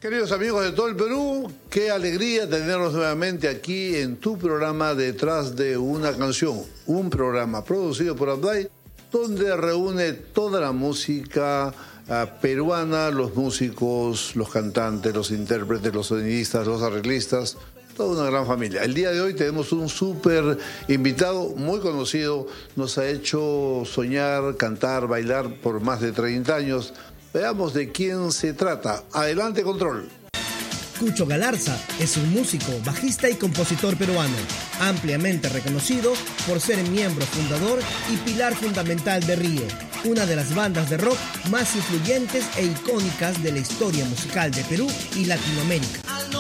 Queridos amigos de todo el Perú, qué alegría tenerlos nuevamente aquí en tu programa Detrás de una canción, un programa producido por Abday, donde reúne toda la música peruana, los músicos, los cantantes, los intérpretes, los sonidistas, los arreglistas, toda una gran familia. El día de hoy tenemos un súper invitado muy conocido, nos ha hecho soñar, cantar, bailar por más de 30 años. Veamos de quién se trata. Adelante, control. Cucho Galarza es un músico, bajista y compositor peruano, ampliamente reconocido por ser miembro fundador y pilar fundamental de Río, una de las bandas de rock más influyentes e icónicas de la historia musical de Perú y Latinoamérica.